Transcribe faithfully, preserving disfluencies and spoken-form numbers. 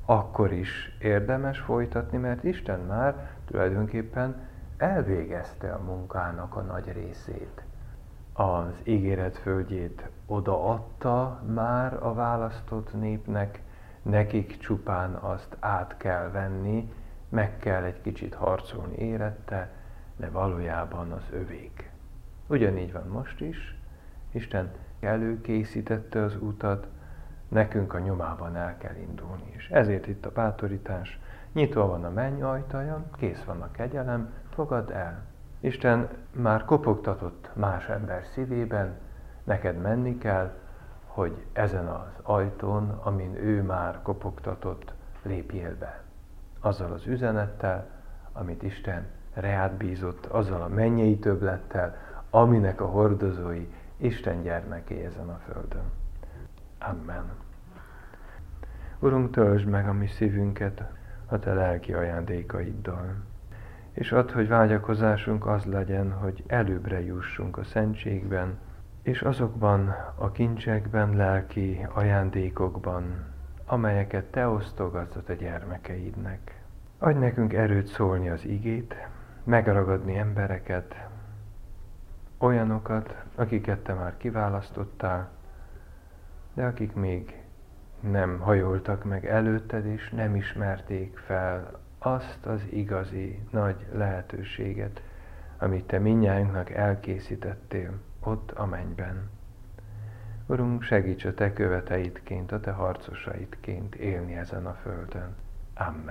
akkor is érdemes folytatni, mert Isten már tulajdonképpen elvégezte a munkának a nagy részét. Az ígéret földjét odaadta már a választott népnek, nekik csupán azt át kell venni, meg kell egy kicsit harcolni érette, de valójában az övék. Ugyanígy van most is, Isten előkészítette az utat, nekünk a nyomában el kell indulni is. Ezért itt a bátorítás, nyitva van a menny ajtaja, kész van a kegyelem, fogadd el. Isten már kopogtatott más ember szívében, neked menni kell, hogy ezen az ajtón, amin ő már kopogtatott, lépjél be. Azzal az üzenettel, amit Isten reád bízott, azzal a mennyei többlettel, aminek a hordozói Isten gyermeké ezen a földön. Amen. Urunk, töltsd meg a mi szívünket a te lelki ajándékaiddal, és add, hogy vágyakozásunk az legyen, hogy előbbre jussunk a szentségben, és azokban a kincsekben, lelki ajándékokban, amelyeket te osztogatsz a te gyermekeidnek. Adj nekünk erőt szólni az igét, megragadni embereket, olyanokat, akiket te már kiválasztottál, de akik még nem hajoltak meg előtted, és nem ismerték fel azt az igazi nagy lehetőséget, amit te mindnyájunknak elkészítettél ott a mennyben. Urunk, segíts a te követeidként, a te harcosaidként élni ezen a földön. Amen.